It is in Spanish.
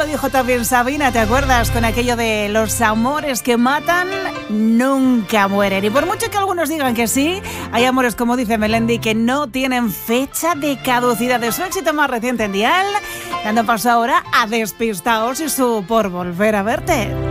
lo dijo también Sabina, ¿te acuerdas? Con aquello de los amores que matan nunca mueren. Y por mucho que algunos digan que sí, hay amores, como dice Melendi, que no tienen fecha de caducidad. De su éxito más reciente en Dial, dando paso ahora a Despistaos y su Por volver a verte.